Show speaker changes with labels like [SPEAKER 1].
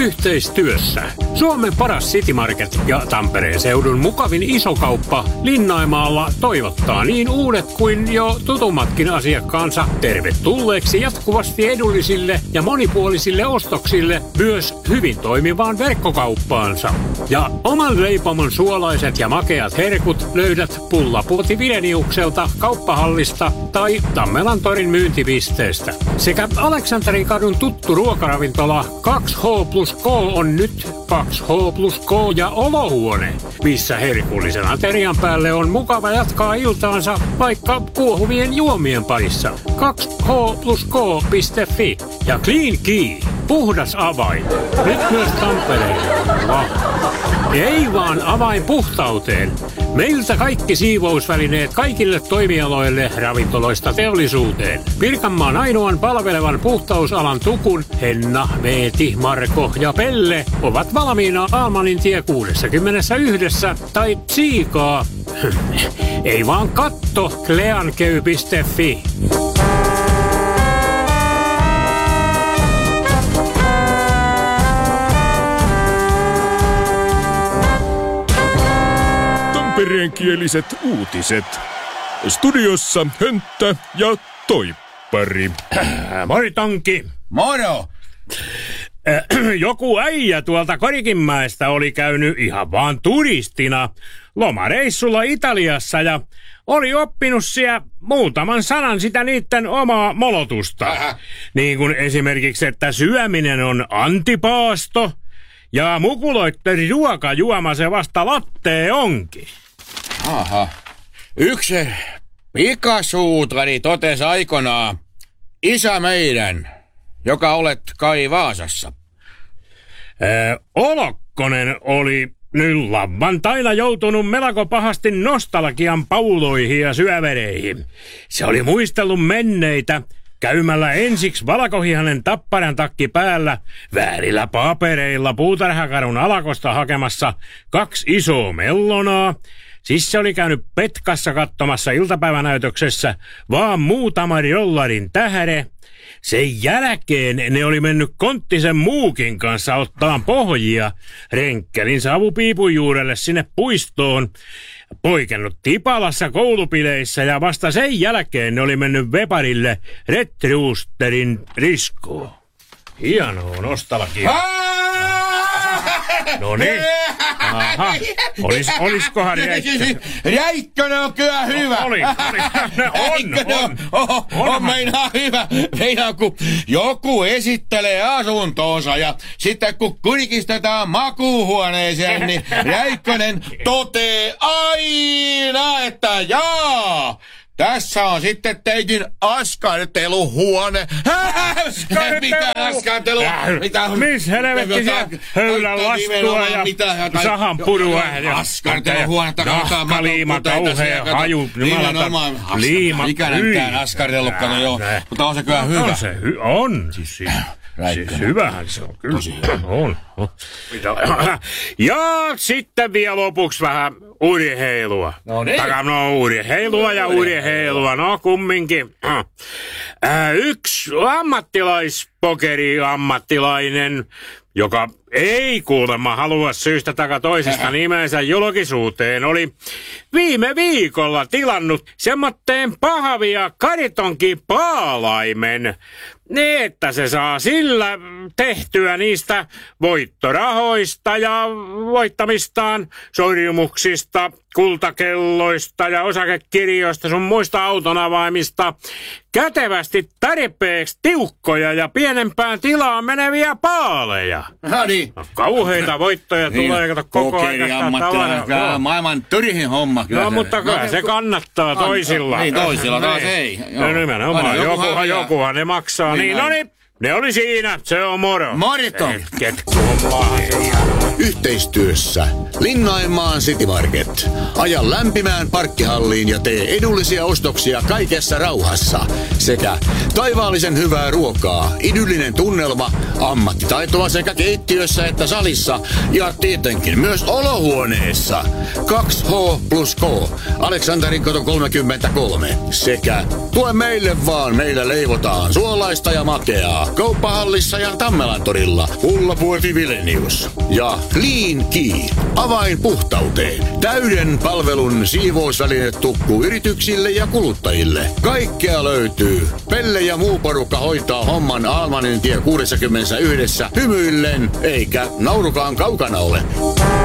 [SPEAKER 1] Yhteistyössä Suomen paras City Market ja Tampereen seudun mukavin isokauppa Linnaimaalla toivottaa niin uudet kuin jo tutummatkin asiakkaansa tervetulleeksi jatkuvasti edullisille ja monipuolisille ostoksille myös hyvin toimivaan verkkokauppaansa. Ja oman leipomon suolaiset ja makeat herkut löydät Pullapuoti Vileniukselta, Kauppahallista tai Tammelantorin myyntipisteestä. Sekä Aleksanterin kadun tuttu ruokaravintola 2H+K on nyt 2H+K ja olohuone, missä herkullisen aterian päälle on mukava jatkaa iltaansa vaikka kuohuvien juomien parissa. 2H+K.fi ja Clean Key, puhdas avain. Nyt myös Tampereella. Ei vaan avain puhtauteen. Meiltä kaikki siivousvälineet kaikille toimialoille ravintoloista teollisuuteen. Pirkanmaan ainoan palvelevan puhtausalan tukun Henna, Veeti, Marko ja Pelle ovat valmiina Almanintie 61 tai Siikaa. Ei vaan katto cleankey.fi.
[SPEAKER 2] Tampereenkieliset uutiset. Studiossa Hönttä ja Toippari.
[SPEAKER 1] Moi Tonki.
[SPEAKER 3] Moro.
[SPEAKER 1] Joku äijä tuolta Korikinmäestä oli käynyt ihan vaan turistina lomareissulla Italiassa ja oli oppinut siellä muutaman sanan sitä niitten omaa molotusta. Niin kuin esimerkiksi, että syöminen on antipaasto ja mukuloitten ruokajuoma se vasta lattee onkin.
[SPEAKER 3] Aha. Yksi pikasuutari totesi aikanaan, isä meidän, joka olet kai Vaasassa.
[SPEAKER 1] Olokkonen oli nyt lauantaina joutunut melko pahasti nostalgian pauloihin ja syövereihin. Se oli muistellut menneitä käymällä ensiksi valkohihanen tapparan takki päällä väärillä papereilla Puutarhakadun alakosta hakemassa 2 isoa mellonaa. Siis se oli käynyt Petkassa katsomassa iltapäivänäytöksessä vaan muutama jollarin tähde. Sen jälkeen ne oli mennyt Konttisen Muukin kanssa ottaan pohjia Renkkelin savupiipun juurelle sinne puistoon. Poikennut Tipalassa koulupileissä ja vasta sen jälkeen ne oli mennyt Veparille Red Roosterin riskoon. Hienoa nostalgia. No niin. Aha. Oliskohan Räikkönen?
[SPEAKER 3] Räikkönen on kyllä hyvä. On meinaa hyvä. Meinaa kun joku esittelee asuntoonsa ja sitten kun kurikistetaan makuuhuoneeseen, niin Räikkönen totee aina, että jaa. Tässä on sitten teidän askarteluhuone. Mitä askartelu?
[SPEAKER 1] Missä helvetti siellä höylän lastua ja sahan purua ja
[SPEAKER 3] askarteluhuonetta
[SPEAKER 1] nahkaliima, kauhea haju, jumalata, liima.
[SPEAKER 3] Ikänänkään askartellutkaan, joo. Mutta on se kyllä hyvä.
[SPEAKER 1] On se on. Siis hyvähän se on kyllä. On. Ja sitten vielä lopuksi vähän urheilua.
[SPEAKER 3] No niin.
[SPEAKER 1] Urheilua, no kumminkin. Yksi ammattilainen, joka ei kuulemma halua syystä takaa toisesta nimensä julkisuuteen, oli viime viikolla tilannut semmoitteen pahvia karitonkin paalaimen, niin että se saa sillä tehtyä niistä voittorahoista ja voittamistaan sorjumuksista, kultakelloista ja osakekirjoista sun muista auton avaimista kätevästi tarpeeksi tiukkoja ja pienempään tilaan meneviä paaleja.
[SPEAKER 3] Niin.
[SPEAKER 1] Kauheita voittoja tulee, kato koko ajan
[SPEAKER 3] tavaraa. Maailman turhin homma.
[SPEAKER 1] No mutta kyllä se kannattaa toisilla.
[SPEAKER 3] Niin toisilla taas ei.
[SPEAKER 1] No nimenomaan, jokuhan ne maksaa. Niin, no niin, ne oli siinä, se on moro.
[SPEAKER 3] Morito.
[SPEAKER 4] Yhteistyössä Linnaimaan City Market. Aja lämpimään parkkihalliin ja tee edullisia ostoksia kaikessa rauhassa. Sekä taivaallisen hyvää ruokaa, idyllinen tunnelma, ammattitaitoa sekä keittiössä että salissa ja tietenkin myös olohuoneessa. 2H+K, Aleksanterin kato 33. Sekä tue meille vaan, meillä leivotaan suolaista ja makeaa. Kauppahallissa ja Tammelan torilla Ullapuoti Vilenius. Ja Clean Key, avain puhtauteen. Täyden palvelun siivousvälinetukku yrityksille ja kuluttajille. Kaikkea löytyy. Pelle ja muu porukka hoitaa homman Almanin tie 61 hymyillen, eikä naurukaan kaukana ole.